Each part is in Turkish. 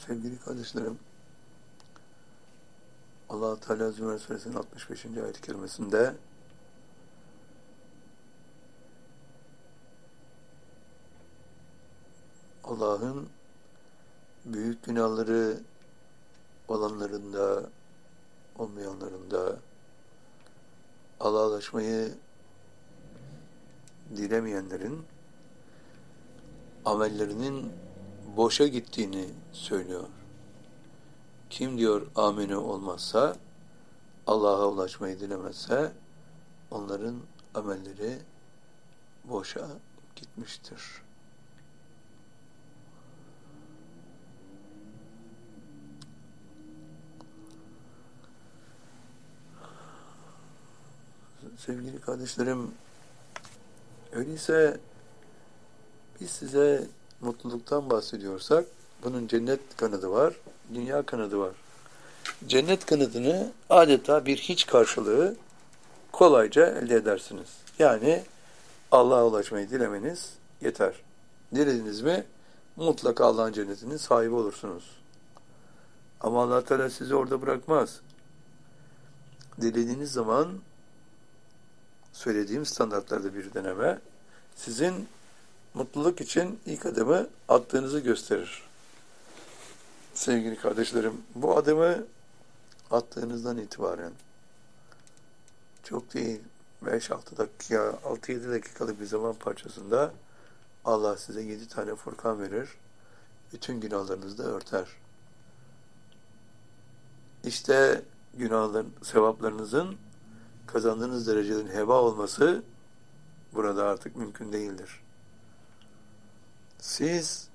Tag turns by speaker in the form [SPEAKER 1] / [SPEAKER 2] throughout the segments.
[SPEAKER 1] Sevgili kardeşlerim, Allah-u Teala Zümer Suresinin 65. ayet-i kerimesinde Allah'ın büyük günahları olanlarında, olmayanlarında Allah'laşmayı dilemeyenlerin amellerinin boşa gittiğini söylüyor. Kim diyor amine olmazsa, Allah'a ulaşmayı dilemezse onların amelleri boşa gitmiştir. Sevgili kardeşlerim, öyleyse biz size mutluluktan bahsediyorsak bunun cennet kanadı var, dünya kanadı var. Cennet kanadını adeta bir hiç karşılığı kolayca elde edersiniz. Yani Allah'a ulaşmayı dilemeniz yeter. Dilediniz mi mutlaka Allah'ın cennetinin sahibi olursunuz. Ama Allah Teala sizi orada bırakmaz. Dilediğiniz zaman söylediğim standartlarda bir deneme sizin mutluluk için ilk adımı attığınızı gösterir. Sevgili kardeşlerim, bu adımı attığınızdan itibaren çok değil 5-6 dakika, 6-7 dakikalık bir zaman parçasında Allah size 7 tane Furkan verir. Bütün günahlarınızı da örter. İşte günahların, sevaplarınızın kazandığınız derecelerin heba olması burada artık mümkün değildir. Siz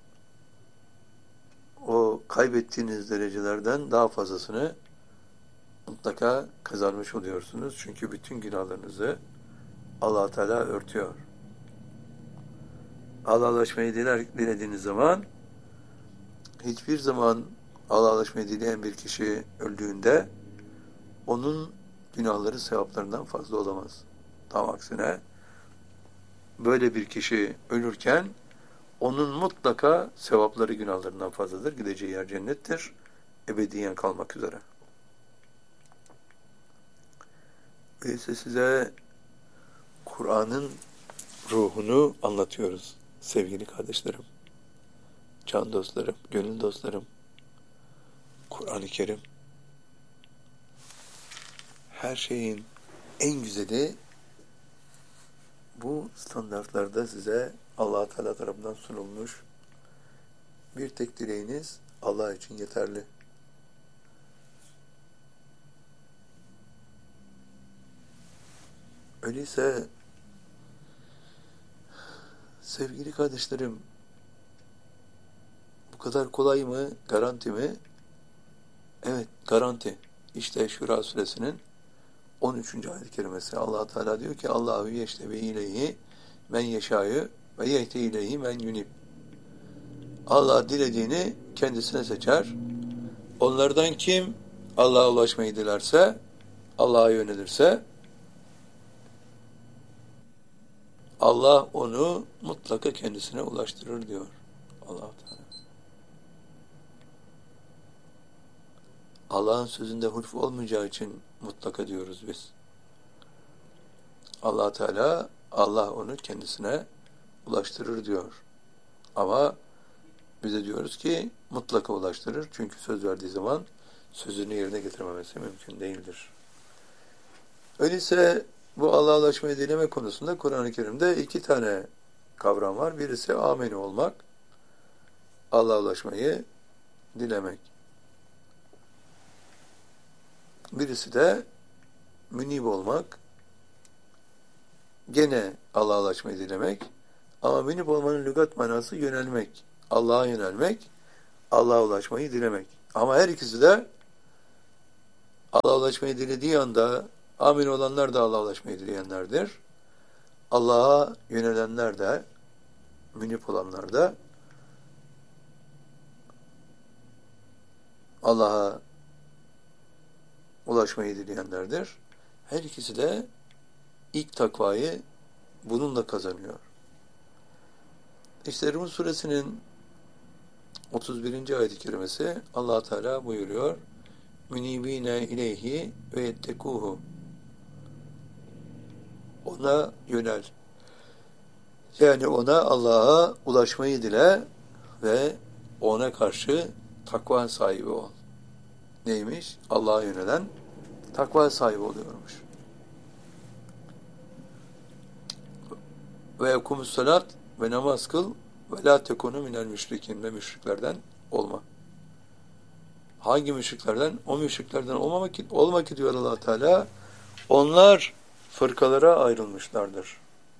[SPEAKER 1] o kaybettiğiniz derecelerden daha fazlasını mutlaka kazanmış oluyorsunuz. Çünkü bütün günahlarınızı Allah Teala örtüyor. Allah'laşmayı dilediğiniz zaman hiçbir zaman Allah'laşmayı dileyen bir kişi öldüğünde onun günahları sevaplarından fazla olamaz. Tam aksine böyle bir kişi ölürken onun mutlaka sevapları günahlarından fazladır. Gideceği yer cennettir. Ebediyen kalmak üzere. Öyleyse size Kur'an'ın ruhunu anlatıyoruz sevgili kardeşlerim, can dostlarım, gönül dostlarım. Kur'an-ı Kerim her şeyin en güzeli bu standartlarda size Allah-u Teala tarafından sunulmuş. Bir tek dileğiniz Allah için yeterli. Öyleyse sevgili kardeşlerim, bu kadar kolay mı? Garanti mi? Evet, garanti. İşte Şura suresinin 13. ayet-i kerimesi. Allah Teala diyor ki Allahu yeştebi ileyhi men yeşâ'yı ve yehdi ileyhi men yunib. Allah dilediğini kendisine seçer. Onlardan kim Allah'a ulaşmayı dilerse, Allah'a yönelirse Allah onu mutlaka kendisine ulaştırır diyor Allah Teala. Allah'ın sözünde hulf olmayacağı için mutlaka diyoruz biz. Allah Teala Allah onu kendisine ulaştırır diyor. Ama bize diyoruz ki mutlaka ulaştırır. Çünkü söz verdiği zaman sözünü yerine getirmemesi mümkün değildir. Öyleyse bu Allah'a ulaşmayı dileme konusunda Kur'an-ı Kerim'de 2 tane kavram var. Birisi ameni olmak, Allah'a ulaşmayı dilemek. Birisi de münib olmak, gene Allah'a ulaşmayı dilemek. Ama münib olmanın lügat manası yönelmek, Allah'a yönelmek, Allah'a ulaşmayı dilemek. Ama her ikisi de Allah'a ulaşmayı dilediği anda amin olanlar da Allah'a ulaşmayı dileyenlerdir. Allah'a yönelenler de, münip olanlar da Allah'a ulaşmayı dileyenlerdir. Her ikisi de ilk takvayı bununla kazanıyor. İşte Rum suresinin 31. ayet-i kerimesi Allah Teala buyuruyor. Münibine ileyhi ve yettekuhu. Ona yönel. Yani ona, Allah'a ulaşmayı dile ve ona karşı takva sahibi ol. Neymiş? Allah'a yönelen takva sahibi oluyormuş. Ve yekumus salat ve namaz kıl ve la tekunu minel müşrikin ve müşriklerden olma. Hangi müşriklerden? O müşriklerden olma ki diyor Allah Teala. Onlar fırkalara ayrılmışlardır.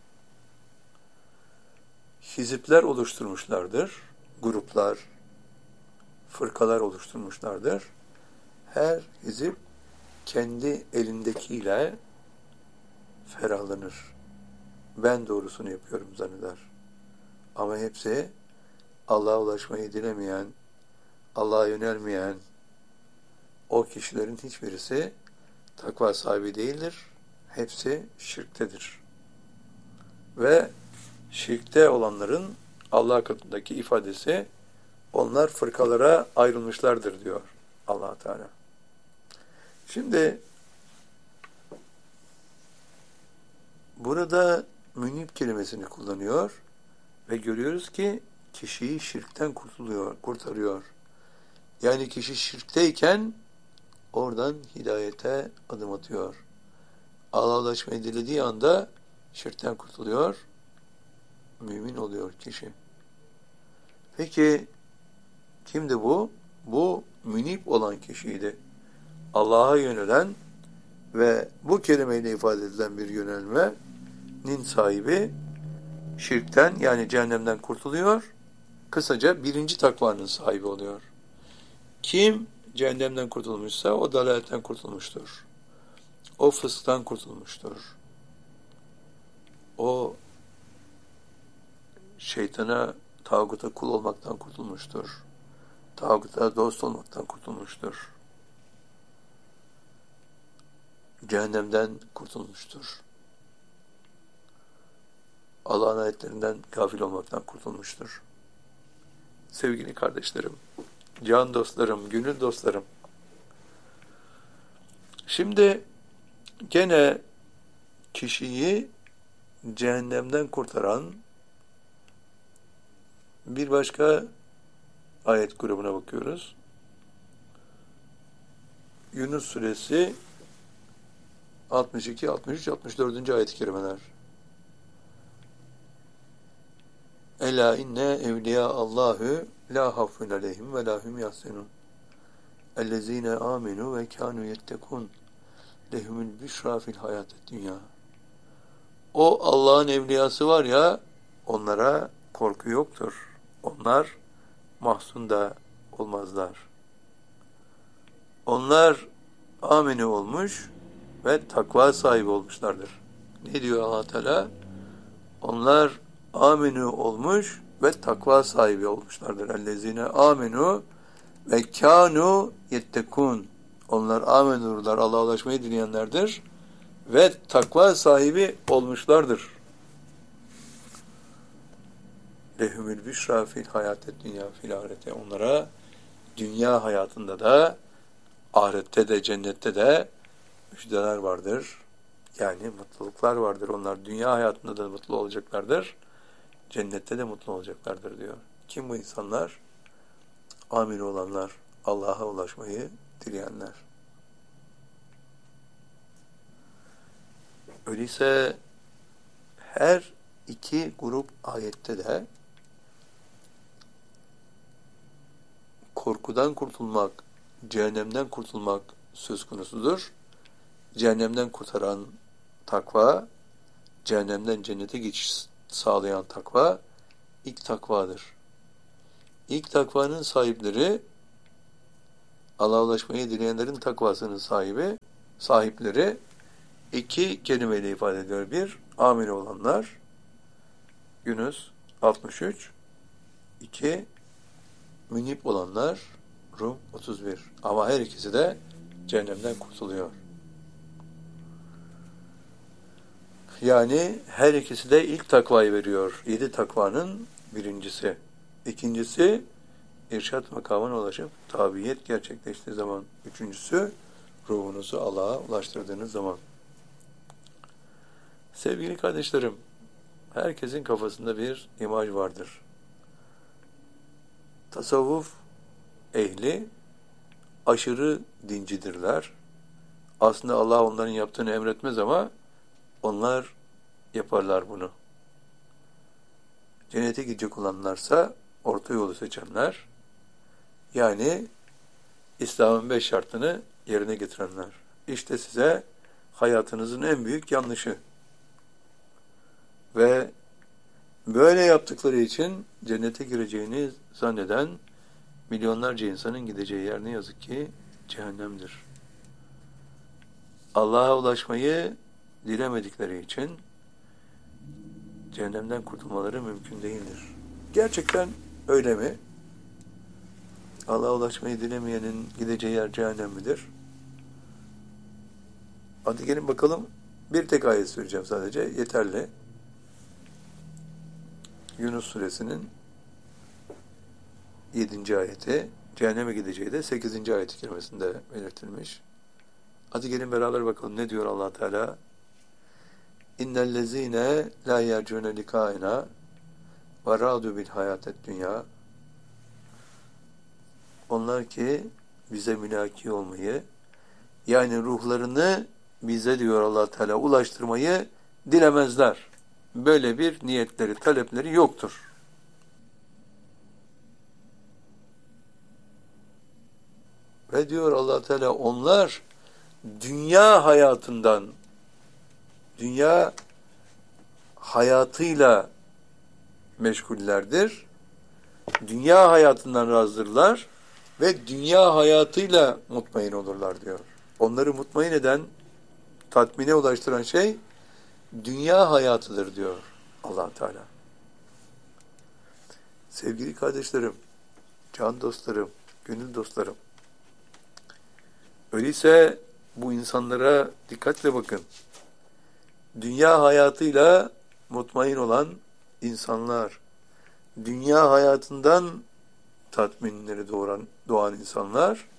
[SPEAKER 1] Hizipler oluşturmuşlardır. Gruplar, fırkalar oluşturmuşlardır. Her hizip kendi elindekiyle ferahlanır. Ben doğrusunu yapıyorum zanneder. Ama hepsi Allah'a ulaşmayı dilemeyen, Allah'a yönelmeyen o kişilerin hiçbirisi takva sahibi değildir. Hepsi şirktedir. Ve şirkte olanların Allah katındaki ifadesi onlar fırkalara ayrılmışlardır diyor Allah Teala. Şimdi burada münib kelimesini kullanıyor ve görüyoruz ki kişiyi şirkten kurtarıyor. Yani kişi şirkteyken oradan hidayete adım atıyor. Allah'a ulaşmayı dilediği anda şirkten kurtuluyor, mümin oluyor kişi. Peki kimdi bu? Bu münib olan kişiydi. Allah'a yönelen ve bu kelimeyle ifade edilen bir yönelmenin sahibi şirkten yani cehennemden kurtuluyor. Kısaca birinci takvanın sahibi oluyor. Kim cehennemden kurtulmuşsa o dalaletten kurtulmuştur. O fısktan kurtulmuştur. O şeytana, tağuta kul olmaktan kurtulmuştur. Tağuta dost olmaktan kurtulmuştur. Cehennemden kurtulmuştur. Allah'ın ayetlerinden gafil olmaktan kurtulmuştur. Sevgili kardeşlerim, can dostlarım, gönül dostlarım. Şimdi gene kişiyi cehennemden kurtaran bir başka ayet grubuna bakıyoruz. Yunus suresi 62, 63, 64. ayet-i kerimeler. Ela inne evliya Allahu la hafun aleyhim ve la hum yahzenun. Ellezine amenu ve kanu yettekun. Lehumul büşra fil hayatet dünya. O Allah'ın evliyası var ya, onlara korku yoktur. Onlar mahzun da olmazlar. Onlar ameni olmuş ve takva sahibi olmuşlardır. Ne diyor Allah Teala? Onlar amenu olmuş ve takva sahibi olmuşlardır. Ellezine amenu ve kanu yettekun. Onlar amenurlar, Allah'a ulaşmayı dileyenlerdir ve takva sahibi olmuşlardır. Lehumül büşra fil hayatet dünya fil ahirete. Onlara dünya hayatında da, ahirette de, cennette de müjdeler vardır. Yani mutluluklar vardır. Onlar dünya hayatında da mutlu olacaklardır. Cennette de mutlu olacaklardır diyor. Kim bu insanlar? Amin olanlar, Allah'a ulaşmayı dileyenler. Öyleyse her iki grup ayette de korkudan kurtulmak, cehennemden kurtulmak söz konusudur. Cehennemden kurtaran takva, cehennemden cennete geçiş sağlayan takva ilk takvadır. İlk takvanın sahipleri, Allah'a ulaşmayı dileyenlerin takvasının sahipleri iki kelimeyle ifade ediyor. Bir, amil olanlar, Yunus 63. İki, münip olanlar, Rum 31. Ama her ikisi de cehennemden kurtuluyor. Yani her ikisi de ilk takvayı veriyor. 7 takvanın birincisi. İkincisi, irşat makamına ulaşıp tabiyet gerçekleştiği zaman. Üçüncüsü, ruhunuzu Allah'a ulaştırdığınız zaman. Sevgili kardeşlerim, herkesin kafasında bir imaj vardır. Tasavvuf ehli aşırı dincidirler. Aslında Allah onların yaptığını emretmez ama onlar yaparlar bunu. Cennete gidecek olanlarsa orta yolu seçenler, yani İslam'ın 5 şartını yerine getirenler. İşte size hayatınızın en büyük yanlışı. Ve böyle yaptıkları için cennete gireceğini zanneden milyonlarca insanın gideceği yer ne yazık ki cehennemdir. Allah'a ulaşmayı dilemedikleri için cehennemden kurtulmaları mümkün değildir. Gerçekten öyle mi? Allah'a ulaşmayı dilemeyenin gideceği yer cehennem midir? Hadi gelin bakalım. Bir tek ayet söyleyeceğim sadece. Yeterli. Yunus suresinin 7. ayeti. Cehenneme gideceği de 8. ayet-i kerimesinde belirtilmiş. Hadi gelin beraber bakalım ne diyor Allah Teala? İnnellezîne lâ yercûne likâina ve râdû bil hayâtet dünya. Onlar ki bize mülaki olmayı, yani ruhlarını bize diyor Allah Teala ulaştırmayı dilemezler. Böyle bir niyetleri, talepleri yoktur. Ve diyor Allah Teala onlar dünya hayatından, dünya hayatıyla meşgullerdir. Dünya hayatından razdırlar ve dünya hayatıyla mutmain olurlar diyor. Onları mutmain eden, tatmine ulaştıran şey dünya hayatıdır diyor Allah Teala. Sevgili kardeşlerim, can dostlarım, gönül dostlarım. Öyleyse bu insanlara dikkatle bakın. Dünya hayatıyla mutmain olan insanlar, dünya hayatından tatminleri doğan insanlar